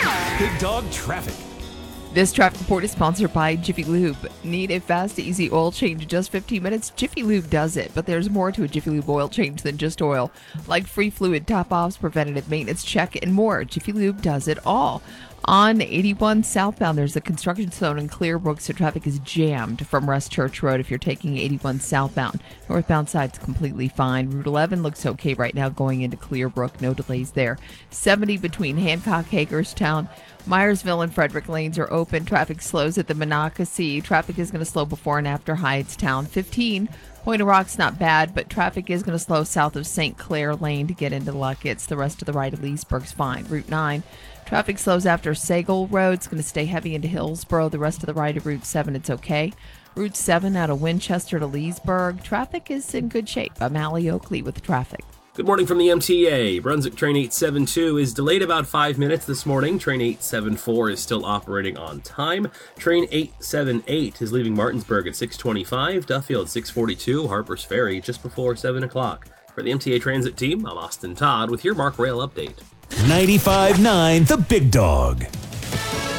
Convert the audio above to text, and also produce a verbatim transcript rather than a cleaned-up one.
Big Dog Traffic. This traffic report is sponsored by Jiffy Lube. Need a fast, easy oil change in just fifteen minutes? Jiffy Lube does it, but there's more to a Jiffy Lube oil change than just oil. Like free fluid top-offs, preventative maintenance check, and more. Jiffy Lube does it all. On eighty-one southbound, there's a construction zone in Clearbrook, so traffic is jammed from West Church Road if you're taking eighty-one southbound. Northbound side's completely fine. Route eleven looks okay right now going into Clearbrook. No delays there. seventy between Hancock, Hagerstown, Myersville, and Frederick lanes are open. Traffic slows at the Monocacy. Traffic is going to slow before and after Hydestown. fifteen, Point of Rock's not bad, but traffic is going to slow south of Saint Clair Lane to get into Luckett's. The rest of the right of Leesburg's fine. Route nine, traffic slows after Sagal Road. It's going to stay heavy into Hillsboro. The rest of the right of Route seven, it's okay. Route seven out of Winchester to Leesburg. Traffic is in good shape. I'm Allie Oakley with traffic. Good morning from the M T A. Brunswick Train eight seven two is delayed about five minutes this morning. Train eight seven four is still operating on time. Train eight seven eight is leaving Martinsburg at six twenty-five, Duffield six forty-two, Harper's Ferry just before seven o'clock. For the M T A Transit team, I'm Austin Todd with your Mark Rail update. ninety-five point nine The Big Dog.